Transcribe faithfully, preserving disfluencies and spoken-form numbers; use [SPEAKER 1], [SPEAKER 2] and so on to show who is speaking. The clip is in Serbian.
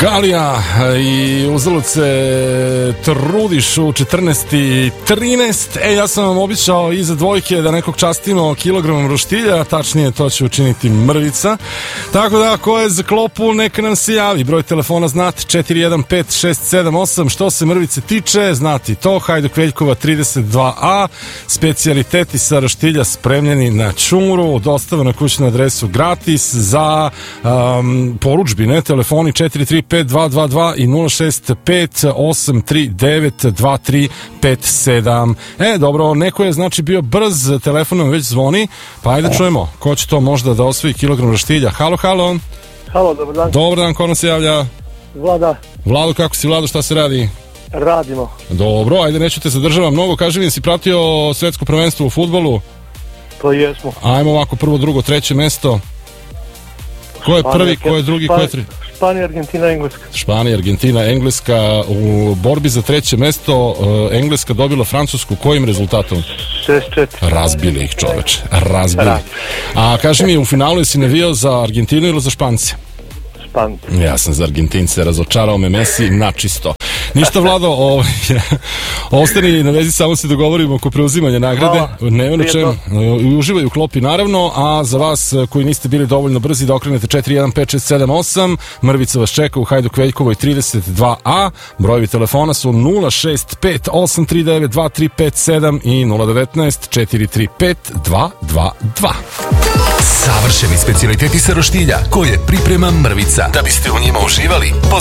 [SPEAKER 1] Galija i uzalud se trudiš u četrnaest i trinaest. E, ja sam vam običao iza dvojke da nekog častimo kilogramom roštilja, tačnije to će učiniti Mrvica. Tako da, ko je za klopu, neka nam se javi. Broj telefona znate, četiri jedan pet šest sedam osam. Što se Mrvice tiče, znati to, Hajduk Veljkova trideset dva a, specijaliteti sa roštilja spremljeni na čumuru, dostava na kućnu adresu gratis za um, poručbine, telefoni četiri tri pet dva dva dva i nula šest pet osam tri devet dva tri pet sedam. E, dobro, neko je znači bio brz, telefonom već zvoni, pa ajde čujemo ko će to možda da osvoji kilogram roštilja. Halo, halo.
[SPEAKER 2] Halo, dobar dan.
[SPEAKER 1] Dobar dan, ko nam se javlja?
[SPEAKER 2] Vlada.
[SPEAKER 1] Vlado, kako si Vlado, šta se radi?
[SPEAKER 2] Radimo.
[SPEAKER 1] Dobro, ajde, neću te zadržavam mnogo, kaži mi, si pratio svetsko prvenstvo u fudbalu?
[SPEAKER 2] To jesmo.
[SPEAKER 1] Ajmo ovako, prvo, drugo, treće mesto. Ko je prvi, ko je drugi, ko je tri?
[SPEAKER 2] Španija, Argentina, Engleska.
[SPEAKER 1] Španija, Argentina, Engleska. U borbi za treće mesto Engleska dobila Francusku kojim rezultatom?
[SPEAKER 2] šest četiri.
[SPEAKER 1] Razbili ih, čoveče, razbili. A kaži mi, u finalu jesi navijao za Argentinu ili za Špance?
[SPEAKER 2] Špance.
[SPEAKER 1] Ja sam za Argentince, razočarao me Messi načisto. Ništa, Vlado, ovaj, ostani na vezi, samo se dogovorimo oko preuzimanja nagrade. Nema na čemu. Uživaju u klopi, naravno, a za vas koji niste bili dovoljno brzi da okrenete četiri jedan pet šest sedam osam, Mrvica vas čeka u Hajduk Veljkovoj trideset dva a, brojevi telefona su nula šest pet osam tri devet dva tri pet sedam i nula devetnaest četiri tri pet dva dva dva.
[SPEAKER 3] Savršeni specijaliteti sa roštilja koje priprema Mrvica. Da biste u njima uživali,